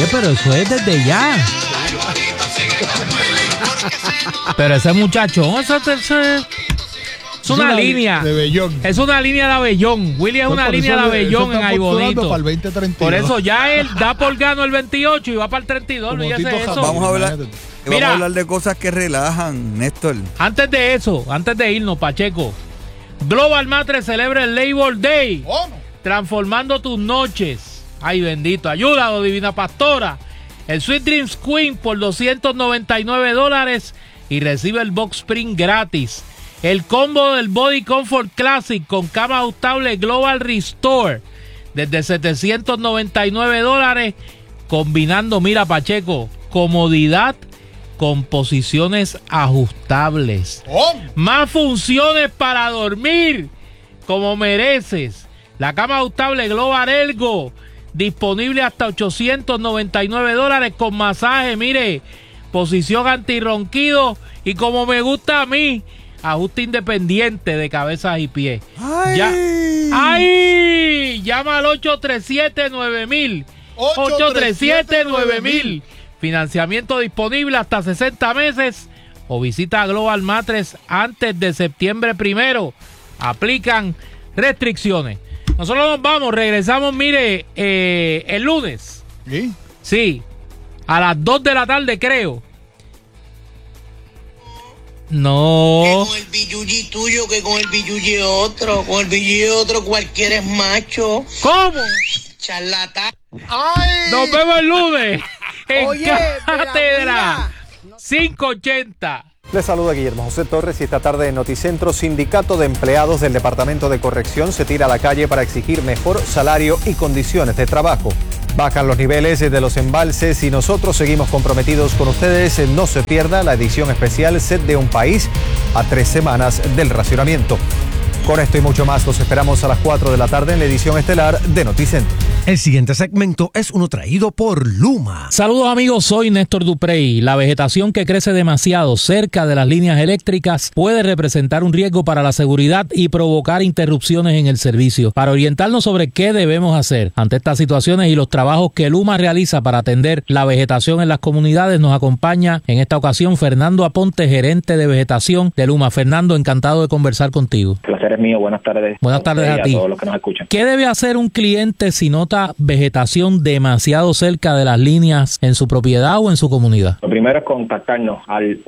pero eso es desde ya. Pero ese muchachón, eso es una línea de Bellón. Es una línea de Abellón. Willy es una línea de Abellón en Ay Bonito. Para el 2032. Por eso ya él da por gano el 28 y va para el 32. Eso. Vamos a hablar de cosas que relajan, Néstor. Antes de irnos, Pacheco, Global Mattress celebra el Labor Day, transformando tus noches. Ay, bendito, ayúdalo, Divina Pastora. El Sweet Dreams Queen por $299 y recibe el Box Spring gratis. El combo del Body Comfort Classic con cama ajustable Global Restore desde $799, combinando, mira, Pacheco, comodidad con posiciones ajustables. Más funciones para dormir como mereces. La cama ajustable Global Ergo, disponible hasta $899 con masaje, mire, posición antirronquido y como me gusta a mí, ajuste independiente de cabezas y pies. ¡Ay! Llama al 837-9000. 837-9000. Financiamiento disponible hasta 60 meses. O visita Global Mattress antes de septiembre 1. Aplican restricciones. Nosotros nos vamos, regresamos, mire, el lunes. ¿Sí? Sí, a las 2 de la tarde, creo. No. Que con el billuyi tuyo, que con el billuyi otro. Con el billuyi otro cualquiera es macho. ¿Cómo? Charlatán. ¡Ay! Nos vemos el lunes en Cátedra 580. Les saluda Guillermo José Torres y esta tarde en Noticentro, Sindicato de Empleados del Departamento de Corrección se tira a la calle para exigir mejor salario y condiciones de trabajo. Bajan los niveles de los embalses y nosotros seguimos comprometidos con ustedes. No se pierda la edición especial Sed de un País a 3 semanas del racionamiento. Con esto y mucho más los esperamos a las 4 de la tarde en la edición estelar de Noticentro. El siguiente segmento es uno traído por Luma. Saludos amigos, soy Néstor Duprey. La vegetación que crece demasiado cerca de las líneas eléctricas puede representar un riesgo para la seguridad y provocar interrupciones en el servicio. Para orientarnos sobre qué debemos hacer ante estas situaciones y los trabajos que Luma realiza para atender la vegetación en las comunidades, nos acompaña en esta ocasión Fernando Aponte, gerente de vegetación de Luma. Fernando, encantado de conversar contigo. El placer es mío, buenas tardes. Buenas tardes a ti. A todos los que nos escuchan. ¿Qué debe hacer un cliente si nota vegetación demasiado cerca de las líneas en su propiedad o en su comunidad? Lo primero es contactarnos al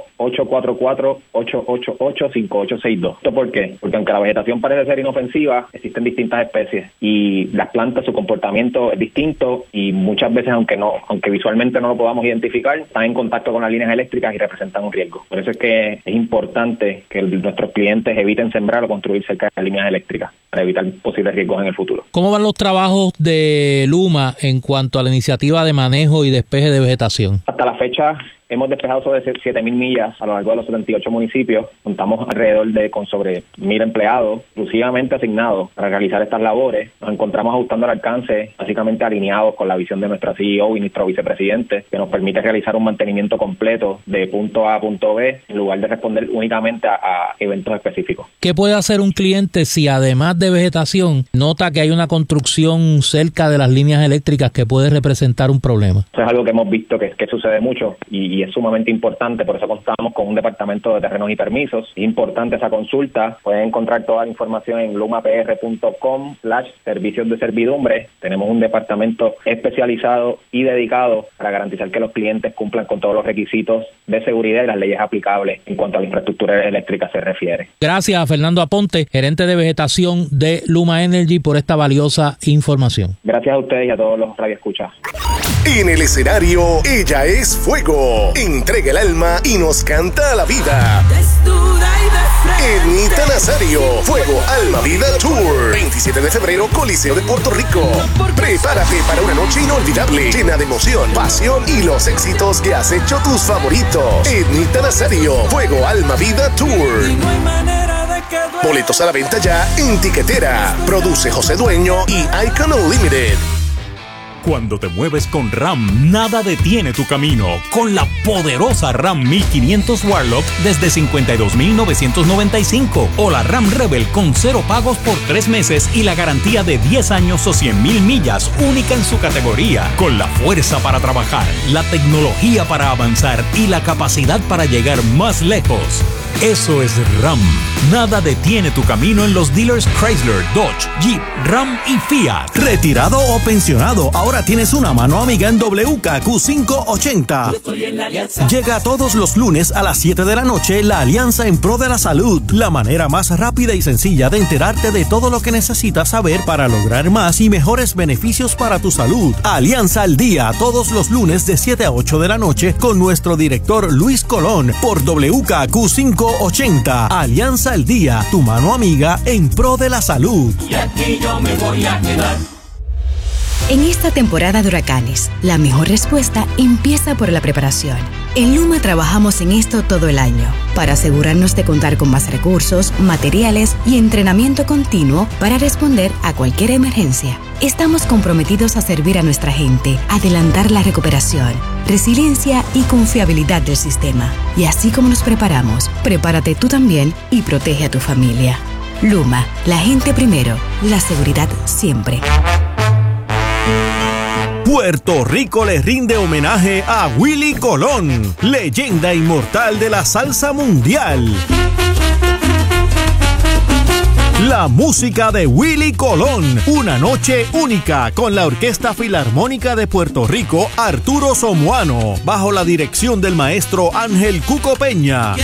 1-844-888-5862. ¿Esto por qué? Porque aunque la vegetación parece ser inofensiva, existen distintas especies y las plantas, su comportamiento es distinto y muchas veces, aunque visualmente no lo podamos identificar, están en contacto con las líneas eléctricas y representan un riesgo. Por eso es que es importante que nuestros clientes eviten sembrar o construir cerca de las líneas eléctricas para evitar posibles riesgos en el futuro. ¿Cómo van los trabajos de Luma en cuanto a la iniciativa de manejo y despeje de vegetación? Hasta la fecha hemos despejado sobre 7,000 millas a lo largo de los 78 municipios. Contamos alrededor de sobre 1,000 empleados exclusivamente asignados para realizar estas labores. Nos encontramos ajustando el alcance, básicamente alineados con la visión de nuestra CEO y nuestro vicepresidente, que nos permite realizar un mantenimiento completo de punto A a punto B, en lugar de responder únicamente a eventos específicos. ¿Qué puede hacer un cliente si además de vegetación nota que hay una construcción cerca de las líneas eléctricas que puede representar un problema? Eso es algo que hemos visto que sucede mucho y es sumamente importante, por eso contamos con un departamento de terrenos y permisos. Es importante esa consulta. Pueden encontrar toda la información en lumapr.com/servicios de servidumbre. Tenemos un departamento especializado y dedicado para garantizar que los clientes cumplan con todos los requisitos de seguridad y las leyes aplicables en cuanto a la infraestructura eléctrica se refiere. Gracias a Fernando Aponte, gerente de vegetación de Luma Energy, por esta valiosa información. Gracias a ustedes y a todos los radioescuchas. En el escenario, ella es fuego. Entrega el alma y nos canta a la vida. Ednita Nazario, Fuego Alma Vida Tour. 27 de febrero, Coliseo de Puerto Rico. Prepárate para una noche inolvidable, llena de emoción, pasión y los éxitos que has hecho tus favoritos. Ednita Nazario, Fuego Alma Vida Tour. Boletos a la venta ya en Tiquetera. Produce José Dueño y Icon Unlimited. Cuando te mueves con RAM, nada detiene tu camino. Con la poderosa RAM 1500 Warlock desde $52,995 o la RAM Rebel con 0 pagos por 3 meses y la garantía de 10 años o 100,000 millas, única en su categoría. Con la fuerza para trabajar, la tecnología para avanzar y la capacidad para llegar más lejos. Eso es RAM. Nada detiene tu camino en los dealers Chrysler, Dodge, Jeep, Ram y Fiat. Retirado o pensionado, ahora tienes una mano amiga en WKQ 580. Llega todos los lunes a las 7 de la noche la Alianza en Pro de la Salud. La manera más rápida y sencilla de enterarte de todo lo que necesitas saber para lograr más y mejores beneficios para tu salud. Alianza al Día, todos los lunes de 7 a 8 de la noche con nuestro director Luis Colón por WKQ 580. Alianza al Día, tu mano amiga en pro de la salud. Y aquí yo me voy a quedar. En esta temporada de huracanes, la mejor respuesta empieza por la preparación. En Luma trabajamos en esto todo el año, para asegurarnos de contar con más recursos, materiales y entrenamiento continuo para responder a cualquier emergencia. Estamos comprometidos a servir a nuestra gente, adelantar la recuperación, resiliencia y confiabilidad del sistema. Y así como nos preparamos, prepárate tú también y protege a tu familia. Luma, la gente primero, la seguridad siempre. Puerto Rico le rinde homenaje a Willie Colón, leyenda inmortal de la salsa mundial. La música de Willie Colón, una noche única con la Orquesta Filarmónica de Puerto Rico, Arturo Somoano, bajo la dirección del maestro Ángel Cuco Peña.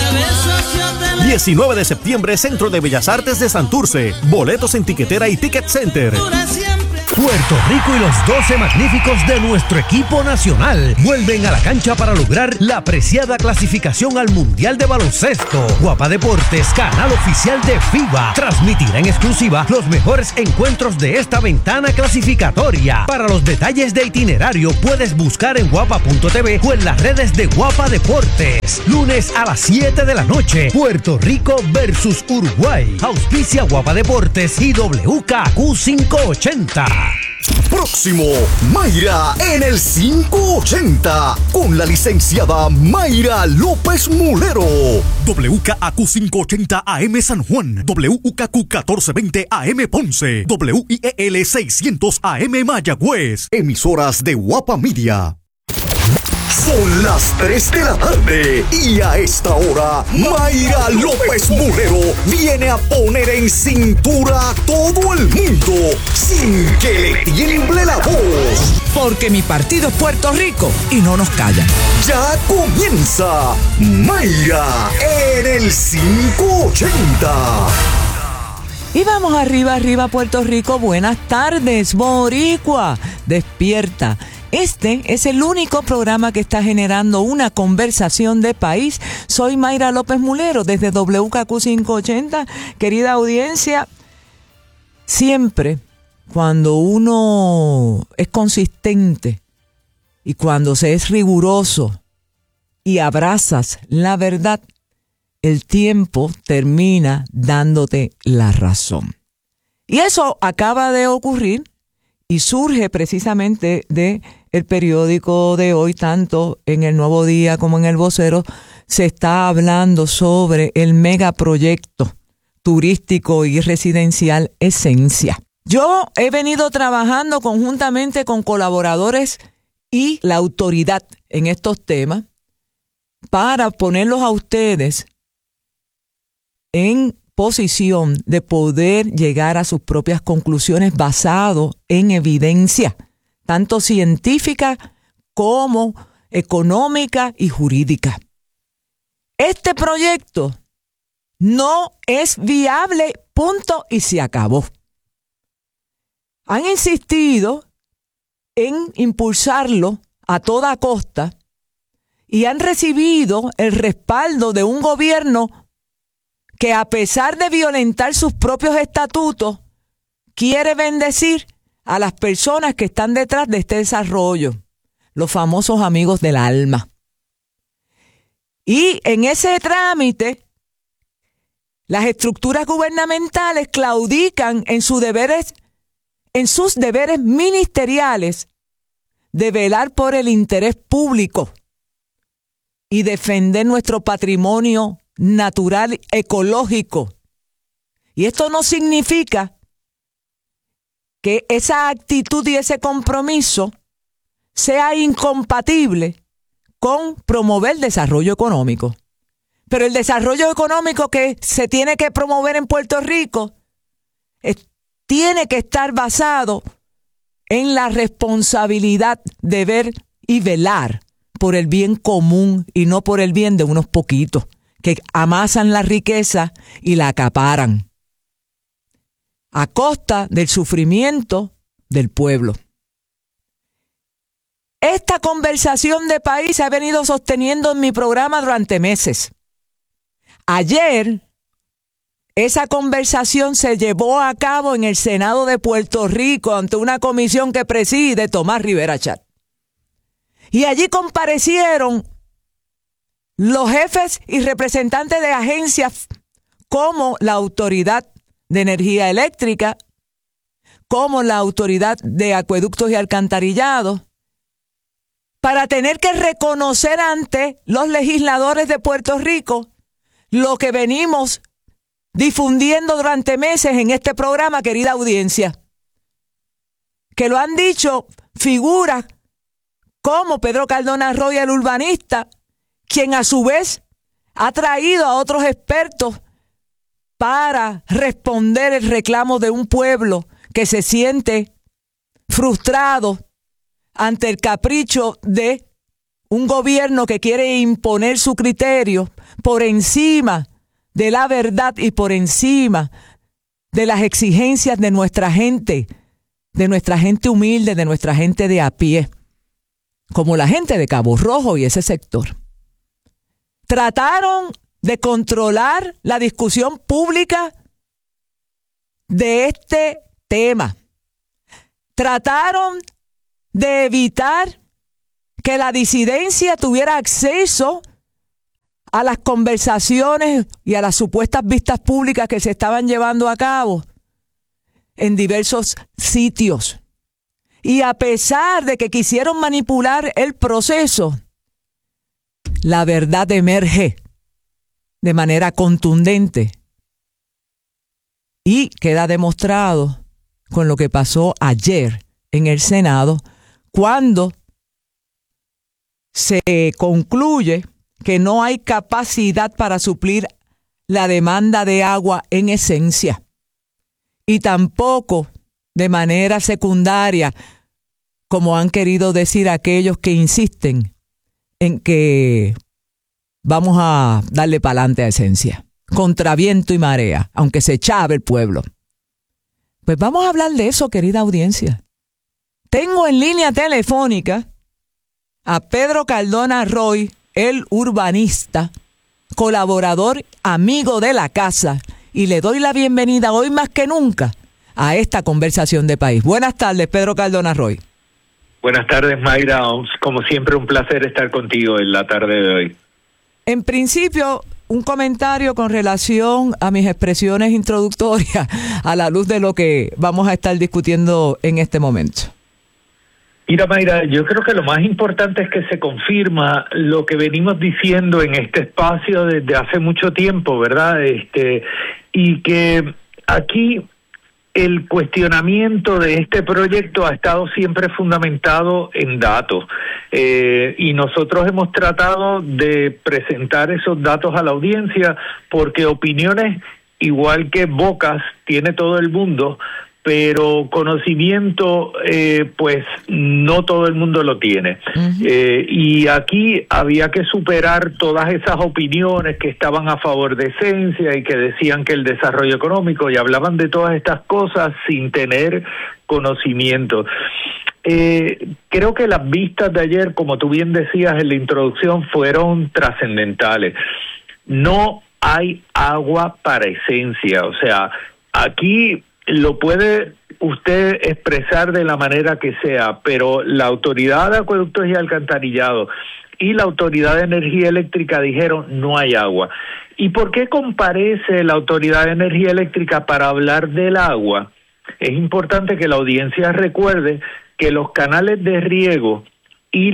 19 de septiembre, Centro de Bellas Artes de Santurce. Boletos en Tiquetera y Ticket Center. Puerto Rico y los 12 magníficos de nuestro equipo nacional vuelven a la cancha para lograr la preciada clasificación al Mundial de Baloncesto. Guapa Deportes, canal oficial de FIBA, transmitirá en exclusiva los mejores encuentros de esta ventana clasificatoria. Para los detalles de itinerario puedes buscar en guapa.tv o en las redes de Guapa Deportes. Lunes a las 7 de la noche, Puerto Rico versus Uruguay. Auspicia Guapa Deportes y WKQ 580. Próximo, Mayra en el 580 con la licenciada Mayra López Mulero. WKAQ 580 AM San Juan, WKQ 1420 AM Ponce, WIEL 600 AM Mayagüez. Emisoras de Guapa Media. Son las 3 de la tarde y a esta hora Mayra López Mulero viene a poner en cintura a todo el mundo sin que le tiemble la voz. Porque mi partido es Puerto Rico y no nos callan. Ya comienza Mayra en el 580. Y vamos arriba, Puerto Rico. Buenas tardes, Boricua. Despierta. Este es el único programa que está generando una conversación de país. Soy Mayra López Mulero desde WKQ 580. Querida audiencia, siempre cuando uno es consistente y cuando se es riguroso y abrazas la verdad, el tiempo termina dándote la razón. Y eso acaba de ocurrir y surge precisamente de el periódico de hoy, tanto en el Nuevo Día como en el Vocero, se está hablando sobre el megaproyecto turístico y residencial Esencia. Yo he venido trabajando conjuntamente con colaboradores y la autoridad en estos temas para ponerlos a ustedes en posición de poder llegar a sus propias conclusiones basado en evidencia, tanto científica como económica y jurídica. Este proyecto no es viable, punto, y se acabó. Han insistido en impulsarlo a toda costa y han recibido el respaldo de un gobierno que, a pesar de violentar sus propios estatutos, quiere bendecir a las personas que están detrás de este desarrollo, los famosos amigos del alma. Y en ese trámite, las estructuras gubernamentales claudican en sus deberes ministeriales de velar por el interés público y defender nuestro patrimonio natural ecológico. Y esto no significa que esa actitud y ese compromiso sea incompatible con promover el desarrollo económico. Pero el desarrollo económico que se tiene que promover en Puerto Rico tiene que estar basado en la responsabilidad de ver y velar por el bien común y no por el bien de unos poquitos que amasan la riqueza y la acaparan a costa del sufrimiento del pueblo. Esta conversación de país se ha venido sosteniendo en mi programa durante meses. Ayer, esa conversación se llevó a cabo en el Senado de Puerto Rico ante una comisión que preside Tomás Rivera Chat. Y allí comparecieron los jefes y representantes de agencias como la Autoridad de Energía Eléctrica, como la Autoridad de Acueductos y Alcantarillados, para tener que reconocer ante los legisladores de Puerto Rico lo que venimos difundiendo durante meses en este programa, querida audiencia, que lo han dicho figuras como Pedro Cardona Roy, el urbanista, quien a su vez ha traído a otros expertos para responder el reclamo de un pueblo que se siente frustrado ante el capricho de un gobierno que quiere imponer su criterio por encima de la verdad y por encima de las exigencias de nuestra gente humilde, de nuestra gente de a pie, como la gente de Cabo Rojo y ese sector. Trataron de controlar la discusión pública de este tema. Trataron de evitar que la disidencia tuviera acceso a las conversaciones y a las supuestas vistas públicas que se estaban llevando a cabo en diversos sitios. Y a pesar de que quisieron manipular el proceso, la verdad emerge de manera contundente y queda demostrado con lo que pasó ayer en el Senado, cuando se concluye que no hay capacidad para suplir la demanda de agua en esencia y tampoco de manera secundaria, como han querido decir aquellos que insisten en que vamos a darle para adelante a esencia, contra viento y marea, aunque se chave el pueblo. Pues vamos a hablar de eso, querida audiencia. Tengo en línea telefónica a Pedro Cardona Roy, el urbanista, colaborador, amigo de la casa, y le doy la bienvenida hoy más que nunca a esta conversación de país. Buenas tardes, Pedro Cardona Roy. Buenas tardes, Mayra. Como siempre, un placer estar contigo en la tarde de hoy. En principio, un comentario con relación a mis expresiones introductorias a la luz de lo que vamos a estar discutiendo en este momento. Mira, Mayra, yo creo que lo más importante es que se confirma lo que venimos diciendo en este espacio desde hace mucho tiempo, ¿verdad? Y que aquí el cuestionamiento de este proyecto ha estado siempre fundamentado en datos. Y nosotros hemos tratado de presentar esos datos a la audiencia porque opiniones, igual que bocas, tiene todo el mundo, pero conocimiento, pues no todo el mundo lo tiene. Y aquí había que superar todas esas opiniones que estaban a favor de esencia y que decían que el desarrollo económico, y hablaban de todas estas cosas sin tener conocimiento. Creo que las vistas de ayer, como tú bien decías en la introducción, fueron trascendentales. No hay agua para esencia, o sea, aquí lo puede usted expresar de la manera que sea, pero la Autoridad de Acueductos y Alcantarillado y la Autoridad de Energía Eléctrica dijeron no hay agua. ¿Y por qué comparece la Autoridad de Energía Eléctrica para hablar del agua? Es importante que la audiencia recuerde que los canales de riego y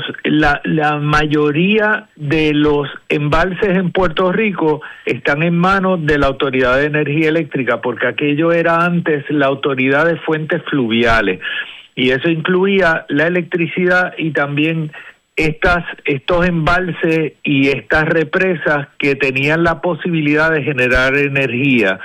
la mayoría de los embalses en Puerto Rico están en manos de la Autoridad de Energía Eléctrica, porque aquello era antes la Autoridad de Fuentes Fluviales, y eso incluía la electricidad y también estos embalses y estas represas que tenían la posibilidad de generar energía.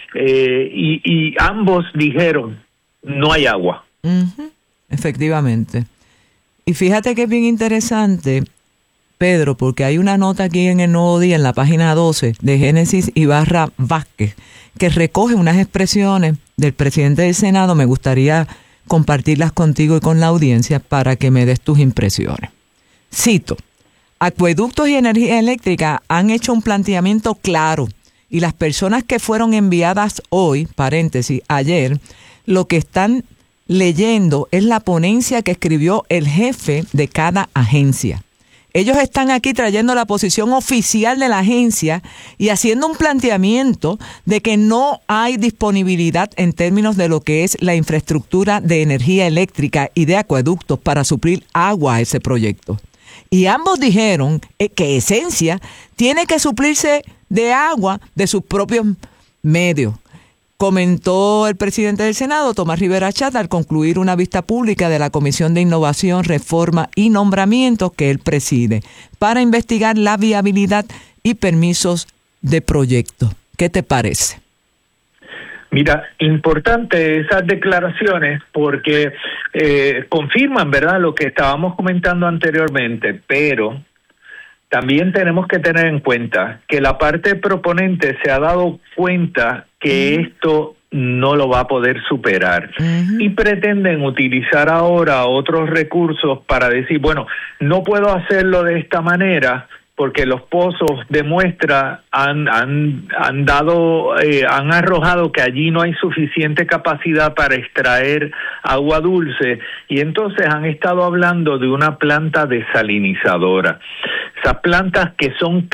Y ambos dijeron, no hay agua. Efectivamente. Y fíjate que es bien interesante, Pedro, porque hay una nota aquí en el Nuevo Día, en la página 12, de Génesis Ibarra Vázquez, que recoge unas expresiones del presidente del Senado. Me gustaría compartirlas contigo y con la audiencia para que me des tus impresiones. Cito: Acueductos y Energía Eléctrica han hecho un planteamiento claro, y las personas que fueron enviadas hoy, paréntesis, ayer, lo que están leyendo es la ponencia que escribió el jefe de cada agencia. Ellos están aquí trayendo la posición oficial de la agencia y haciendo un planteamiento de que no hay disponibilidad en términos de lo que es la infraestructura de energía eléctrica y de acueductos para suplir agua a ese proyecto. Y ambos dijeron que Esencia tiene que suplirse de agua de sus propios medios. Comentó el presidente del Senado, Tomás Rivera Chat, al concluir una vista pública de la Comisión de Innovación, Reforma y Nombramientos que él preside, para investigar la viabilidad y permisos de proyectos. ¿Qué te parece? Mira, importante esas declaraciones porque confirman, ¿verdad?, lo que estábamos comentando anteriormente, pero también tenemos que tener en cuenta que la parte proponente se ha dado cuenta que esto no lo va a poder superar y pretenden utilizar ahora otros recursos para decir, bueno, no puedo hacerlo de esta manera porque los pozos de muestra han arrojado que allí no hay suficiente capacidad para extraer agua dulce, y entonces han estado hablando de una planta desalinizadora. Esas plantas que son